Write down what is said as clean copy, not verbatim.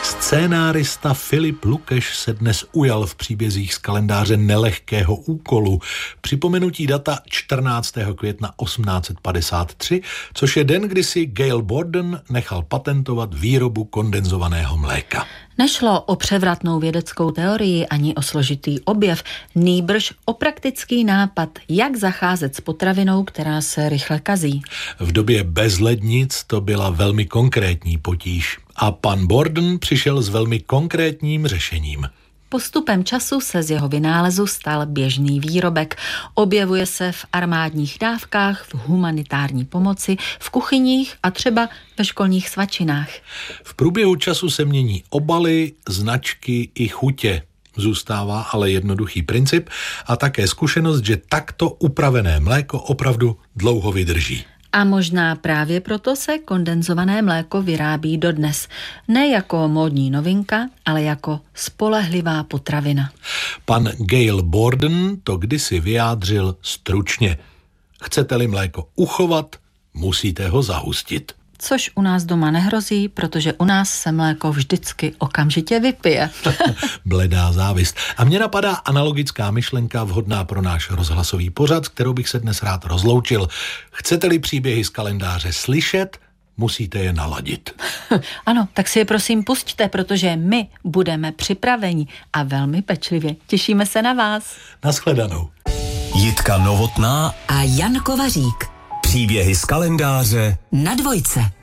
Scénárista Filip Lukeš se dnes ujal v příbězích z kalendáře nelehkého úkolu. Připomenutí data 14. května 1853, což je den, kdy si Gail Borden nechal patentovat výrobu kondenzovaného mléka. Nešlo o převratnou vědeckou teorii ani o složitý objev, nýbrž o praktický nápad, jak zacházet s potravinou, která se rychle kazí. V době bez lednic to byla velmi konkrétní potíž a pan Borden přišel s velmi konkrétním řešením. Postupem času se z jeho vynálezu stal běžný výrobek. Objevuje se v armádních dávkách, v humanitární pomoci, v kuchyních a třeba ve školních svačinách. V průběhu času se mění obaly, značky i chutě. Zůstává ale jednoduchý princip a také zkušenost, že takto upravené mléko opravdu dlouho vydrží. A možná právě proto se kondenzované mléko vyrábí dodnes. Ne jako módní novinka, ale jako spolehlivá potravina. Pan Gail Borden to kdysi vyjádřil stručně. Chcete-li mléko uchovat, musíte ho zahustit. Což u nás doma nehrozí, protože u nás se mléko vždycky okamžitě vypije. Bledá závist. A mně napadá analogická myšlenka vhodná pro náš rozhlasový pořad, s kterou bych se dnes rád rozloučil. Chcete-li příběhy z kalendáře slyšet, musíte je naladit. Ano, tak si je prosím pusťte, protože my budeme připraveni a velmi pečlivě. Těšíme se na vás. Nashledanou. Jitka Novotná a Jan Kovařík. Příběhy z kalendáře na Dvojce.